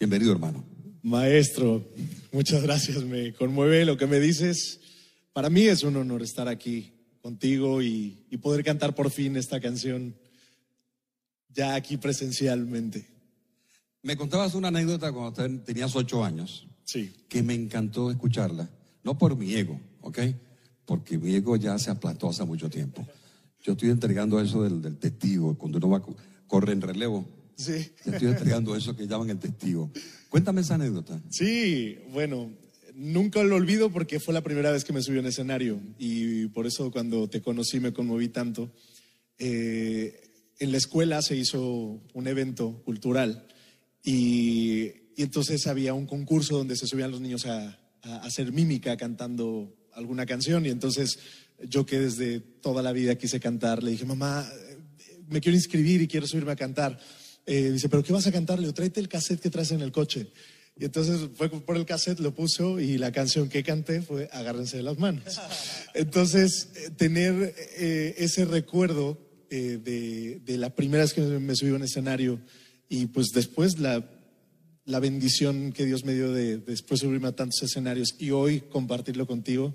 Bienvenido, hermano. Maestro, muchas gracias, me conmueve lo que me dices. Para mí es un honor estar aquí contigo y poder cantar por fin esta canción ya aquí presencialmente. Me contabas una anécdota cuando tenías 8 años, Sí. que me encantó escucharla, no por mi ego, ¿ok? Porque mi ego ya se aplastó hace mucho tiempo. Yo estoy entregando eso del testigo, cuando uno va corre en relevo. Sí. Estoy entregando eso que llaman el testigo. Cuéntame esa anécdota. Sí, bueno, nunca lo olvido porque fue la primera vez que me subí a un escenario y por eso cuando te conocí me conmoví tanto. En la escuela se hizo un evento cultural y entonces había un concurso donde se subían los niños a hacer mímica cantando alguna canción y entonces yo que desde toda la vida quise cantar, le dije, mamá, me quiero inscribir y quiero subirme a cantar. Dice, ¿pero qué vas a cantar? Le digo, tráete el cassette que traes en el coche. Y entonces fue por el cassette, lo puso y la canción que canté fue Agárrense de las manos. Entonces, tener ese recuerdo de la primera vez que me subí a un escenario y pues después la bendición que Dios me dio de después subirme a tantos escenarios y hoy compartirlo contigo,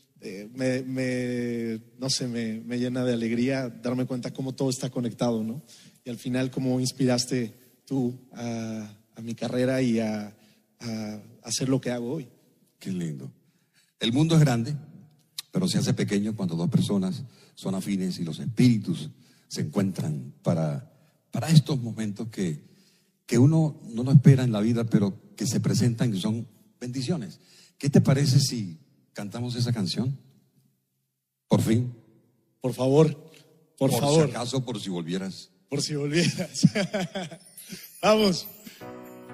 no sé, me llena de alegría darme cuenta cómo todo está conectado, ¿no? Y al final cómo inspiraste tú a mi carrera y a hacer lo que hago hoy. Qué lindo. El mundo es grande, pero se hace pequeño cuando dos personas son afines y los espíritus se encuentran para estos momentos que uno no lo espera en la vida, pero que se presentan y son bendiciones. ¿Qué te parece si cantamos esa canción? Por fin. Por favor, por favor. Por si acaso, por si volvieras. Por si volvieras. Vamos.